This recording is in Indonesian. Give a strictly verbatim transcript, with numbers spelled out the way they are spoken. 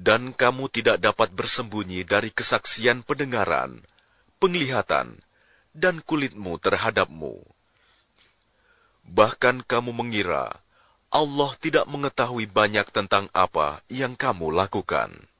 Dan kamu tidak dapat bersembunyi dari kesaksian pendengaran, penglihatan, dan kulitmu terhadapmu. Bahkan kamu mengira Allah tidak mengetahui banyak tentang apa yang kamu lakukan.